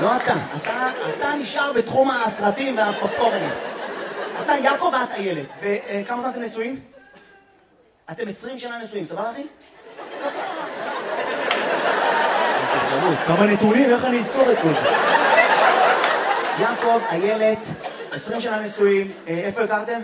לא אתה נשאר בתחום הסרטים והפופקורנים. אתה יעקב ואת איילת. וכמה זמן אתם נשואים? אתם 20 שנה נשואים, סבבה אחי? כמה נתונים, איך אני אזכור את כל זה? יעקב, איילת, 20 שנה נשואים, איפה הכרתם?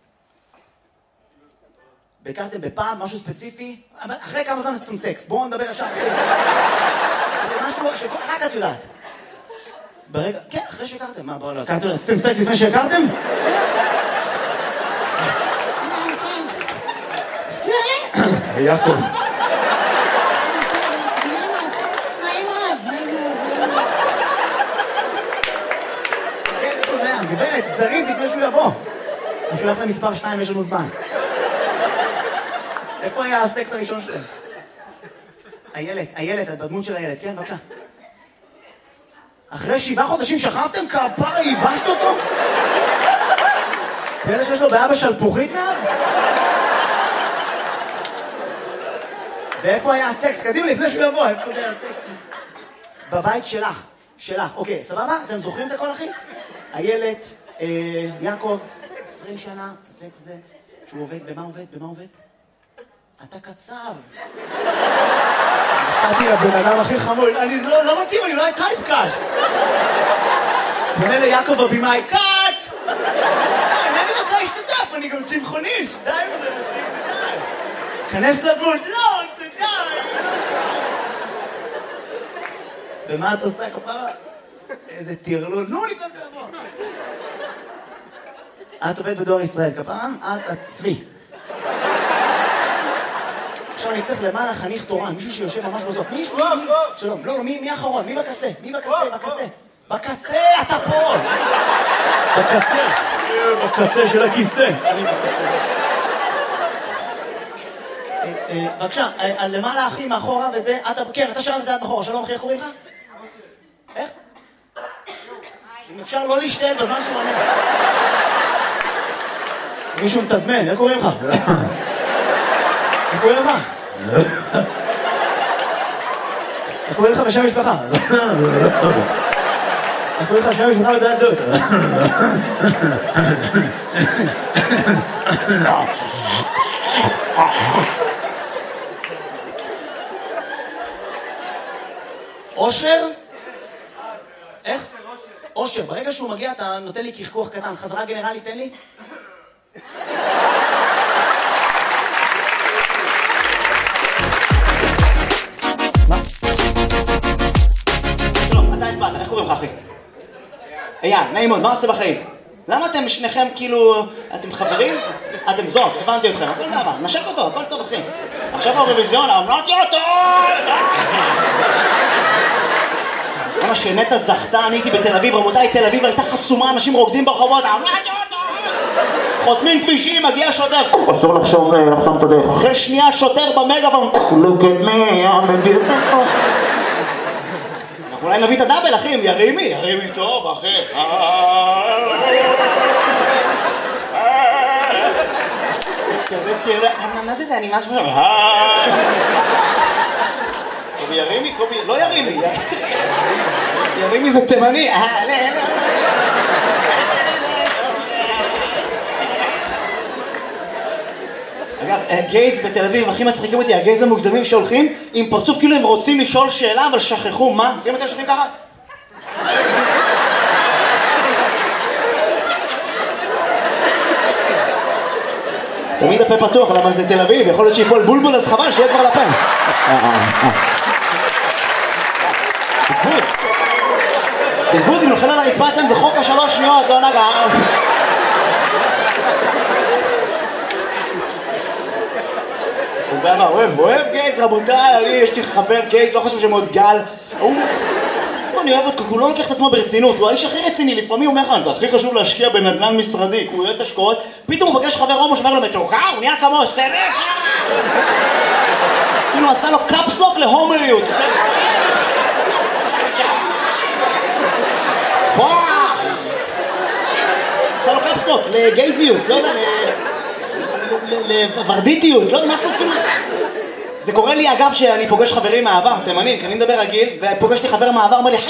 הכרתם בפעם, משהו ספציפי? אחרי כמה זמן עשיתם סקס? בואו נדבר ישר. משהו שרק את יודעת. ברגע, כן, אחרי שהכרתם. מה, בואו, הכרתם, עשיתם סקס לפני שהכרתם? תזכיר לי? יעקב. כן, איפה זה היה? גברת, זריז לפני שהוא יבוא. הוא שולח למספר 2, יש לנו זמן. איפה היה הסקס הראשון שלהם? איילת, את בדמות של איילת, כן, בבקשה. אחרי 7 חודשים שכבתם? כפרה, ייבשת אותו? ואלה שיש לו בעיה בשלפוחית מאז? ואיפה היה הסקס? קדימה, לפני שהוא יבוא, איפה זה היה הסקס? בבית שלך. אוקיי, סבבה? אתם זוכרים את הכל, אחי? איילת, יעקב, 20 שנה, הסקס זה, שהוא עובד, במה עובד? אתה קצב. נתתי לבן אדם הכי חמור, אני לא מתאים, אני אולי טייפקאסט. פונה ליעקב הבימאי, קאט! אינני רוצה להשתתף, אני גם צמחוניסט, די וזה מספיק ודי. כנס לדמות, לא, זה די. ומה את עושה כפרה? איזה טרלול, נו לפני תבוא. את עובדת בדואר ישראל, כפרה? את הצבי. עכשיו אני צריך למעלה חניך תורן, מישהו שיושב ממש בסוף. מי? שלום, לא, מי אחרון? מי בקצה? בקצה, אתה פה! בקצה של הכיסא. אני בקצה. בבקשה, למעלה אחי מאחורה וזה, כן, אתה שלם את זה עד מאחורה, שלום אחי, איך קוראים לך? איך? אם אפשר לא להשתעל בזמן שהוא עונה. מישהו מתזמן, איך קוראים לך? איך קוראים לך? איך קוראים לך בשם משפחה? איך קוראים לך בשם משפחה לדעת זאת? אושר? איך? אושר, ברגע שהוא מגיע אתה נותן לי כחכוח קטן, חזרה גנרלי תן לי? איך קוראים לך אחי? אייל, נעים מאוד, מה עושה בחיים? למה אתם שניכם כאילו, אתם חברים? אתם זוג, הבנתי אתכם, הכל מעבר, נשק אותו, הכל טוב אחי. עכשיו האירוויזיון, אמרתי אותו! למה שנטע זכתה, אני הייתי בתל אביב, רבותיי, תל אביב הייתה חסומה, אנשים רוקדים ברחובות, אמרתי אותו! חוסמים כבישים, מגיע שוטר, אסור לחסום את הדרך. אחרי שנייה שוטר במגאפון, look at me, I'm a beautiful. אולי נביא את הדאבל, אחי, ירימי טוב, אחי. כזה תראה, מה זה? אני משהו... קובי ירימי, לא ירימי. ירימי זה תימני. אגב, גייז בתל אביב, הכי מצחיקים אותי, הגייז המוגזמים שהולכים עם פרצוף כאילו הם רוצים לשאול שאלה, אבל שכחו מה? מכירים אתם שולחים ככה? תמיד הפה פתוח, למה זה תל אביב, יכול להיות שיפול בולבול אז חבל, שיהיה כבר לפה. בזבוז, אם נופל על הרצפה אתם זה חוק ה3 שניות, לא נגע. אוהב גייז, רבותיי, יש לי חבר גייז, לא חושב שמאוד גל. אני אוהב אותו, הוא לא לוקח את עצמו ברצינות, הוא האיש הכי רציני, לפעמים הוא אומר לך, זה הכי חשוב להשקיע בנדל"ן משרדי, הוא יועץ השקעות, פתאום הוא מבקש חבר הומו שאומר לו מתוקה, הוא נהיה כמו סטרף! כאילו עשה לו קאפסלוק להומריות, סטרף! פאח! עשה לו קאפסלוק לגייזיות, לא יודע, לוורדיטיות, לא יודע, משהו כאילו... זה קורה לי אגב שאני פוגש חברים מהעבר, תימנים, כי אני מדבר רגיל, ופוגש לי חבר מהעבר, אומר לי